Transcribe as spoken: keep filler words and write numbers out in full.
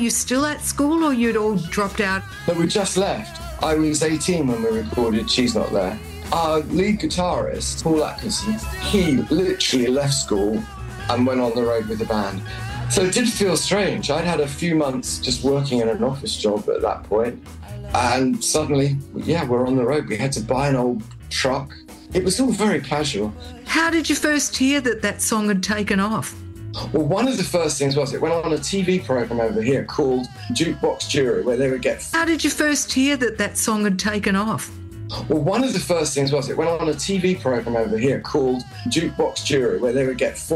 you still at school or you'd all dropped out? But we just left. I was eighteen when we recorded She's Not There. Our lead guitarist, Paul Atkinson, he literally left school and went on the road with the band. So it did feel strange. I'd had a few months just working in an office job at that point, and suddenly, yeah, we're on the road. We had to buy an old truck. It was all very casual. How did you first hear that that song had taken off? Well, one of the first things was it went on a T V programme over here called Jukebox Jury, where they would get... How did you first hear that that song had taken off? Well, one of the first things was it went on a T V programme over here called Jukebox Jury, where they would get